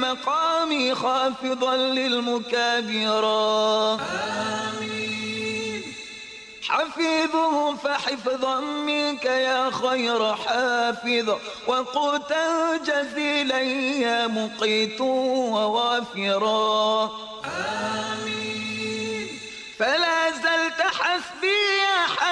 المقام خافضا للمكابرا. حفيظه فحفظا منك يا خير حافظ، وقوتا جزيلا يا مقيت ووافرا.